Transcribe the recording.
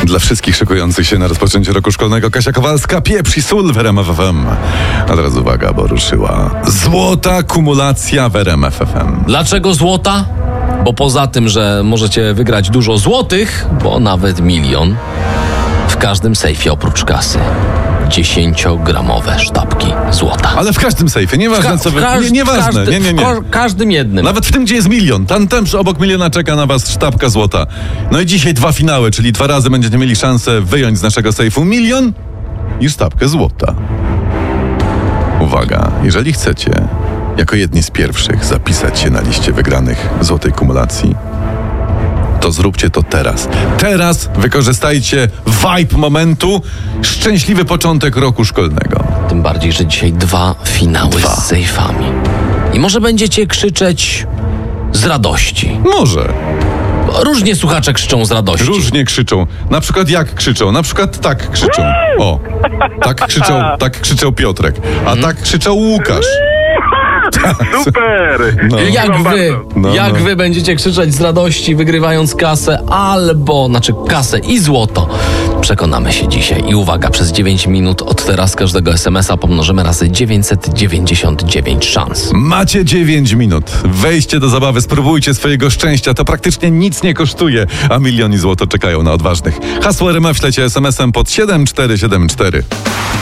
Dla wszystkich szykujących się na rozpoczęcie roku szkolnego Kasia Kowalska, pieprz i sól w RMF FM. A teraz uwaga, bo ruszyła złota kumulacja w RMF FM. Dlaczego złota? Bo poza tym, że możecie wygrać dużo złotych, bo nawet 1 000 000, w każdym sejfie oprócz kasy 10-gramowe sztabki złota. Ale w każdym sejfie, nieważne co wy... Nieważne, nie. W każdym jednym. Nawet w tym, gdzie jest 1 000 000. Tam obok 1 000 000 czeka na was sztabka złota. No i dzisiaj 2 finały, czyli 2 razy będziecie mieli szansę wyjąć z naszego sejfu 1 000 000 i sztabkę złota. Uwaga, jeżeli chcecie jako jedni z pierwszych zapisać się na liście wygranych złotej kumulacji, to zróbcie to teraz. Teraz wykorzystajcie vibe momentu, szczęśliwy początek roku szkolnego. Tym bardziej, że dzisiaj 2 finały z sejfami. I może będziecie krzyczeć z radości. Może. Różnie słuchacze krzyczą z radości. Różnie krzyczą. Na przykład jak krzyczą? Na przykład tak krzyczą. O, tak krzyczał Piotrek. A tak krzyczał Łukasz. Super! No. Jak wy będziecie krzyczeć z radości, wygrywając kasę kasę i złoto? Przekonamy się dzisiaj. I uwaga, przez 9 minut od teraz każdego SMS-a pomnożymy razy 999 szans. Macie 9 minut. Wejdźcie do zabawy, spróbujcie swojego szczęścia. To praktycznie nic nie kosztuje, a 1 000 000 i złoto czekają na odważnych. Hasło RMF ślecie SMS-em pod 7474.